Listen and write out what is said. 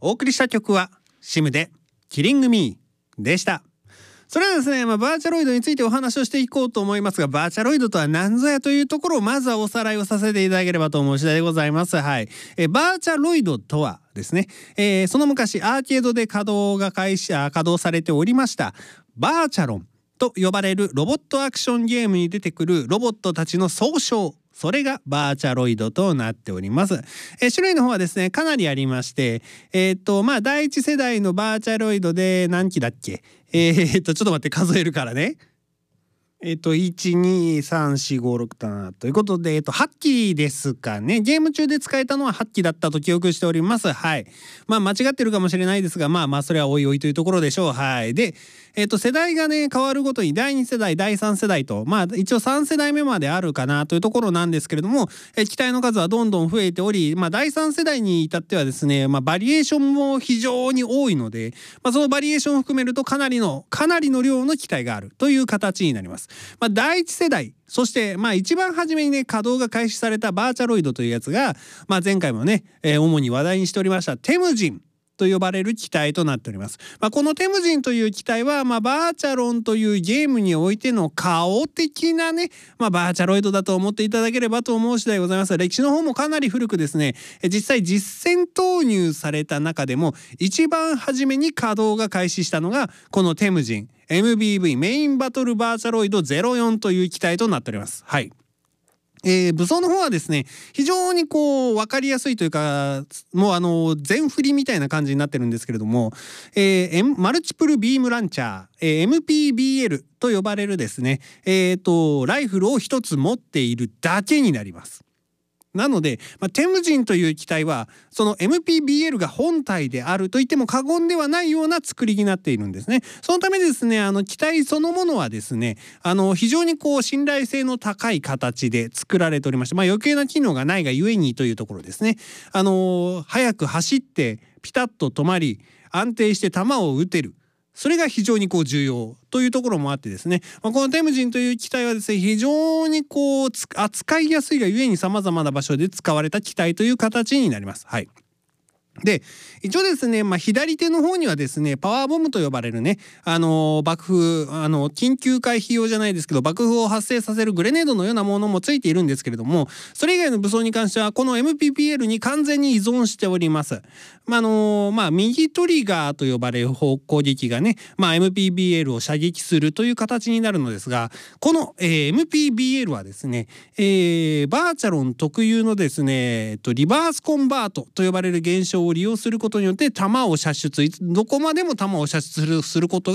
お送りした曲はシムでキリングミーでした。それではですね、バーチャロイドについてお話をしていこうと思いますが、バーチャロイドとは何ぞやというところをまずはおさらいをさせていただければと思う次第でございます。はい。バーチャロイドとはですね、その昔アーケードで稼働されておりましたバーチャロンと呼ばれるロボットアクションゲームに出てくるロボットたちの総称、それがバーチャロイドとなっております。種類の方はですねかなりありまして、第一世代のバーチャロイドで何機だっけ、ちょっと待って数えるからね。1234567ということで、8機ですかね。ゲーム中で使えたのは8機だったと記憶しております。はい。間違ってるかもしれないですが、それはおいおいというところでしょう。はい。で、世代がね変わるごとに第2世代第3世代と一応3世代目まであるかなというところなんですけれども、機体の数はどんどん増えており、第3世代に至ってはですね、バリエーションも非常に多いので、そのバリエーションを含めるとかなりの量の機体があるという形になります。第1世代、そして一番初めにね稼働が開始されたバーチャロイドというやつが、前回もね、主に話題にしておりましたテムジンと呼ばれる機体となっております。このテムジンという機体は、バーチャロンというゲームにおいての顔的なね、バーチャロイドだと思っていただければと思う次第でございます。歴史の方もかなり古くですね、実際実戦投入された中でも一番初めに稼働が開始したのがこのテムジン MBV メインバトルバーチャロイド04という機体となっております。はい。武装の方はですね非常に分かりやすいというか、もう全振りみたいな感じになってるんですけれども、マルチプルビームランチャー、MPBL と呼ばれるですね、ライフルを一つ持っているだけになります。なので、テムジンという機体はその MPBL が本体であると言っても過言ではないような作りになっているんですね。そのためですね機体そのものはですね非常に信頼性の高い形で作られておりまして、余計な機能がないがゆえにというところですね。速く走ってピタッと止まり安定して弾を撃てる、それが非常に重要というところもあってですね、このテムジンという機体はですね非常に扱いやすいがゆえにさまざまな場所で使われた機体という形になります。はい。で一応ですね、左手の方にはですねパワーボムと呼ばれるね爆風緊急回避用じゃないですけど爆風を発生させるグレネードのようなものもついているんですけれども、それ以外の武装に関してはこの MPPL に完全に依存しております。右トリガーと呼ばれる攻撃がね、MPBL を射撃するという形になるのですが、この、MPBL はですね、バーチャロン特有のですねリバースコンバートと呼ばれる現象を利用することによって弾を射出、どこまでも弾を射出することが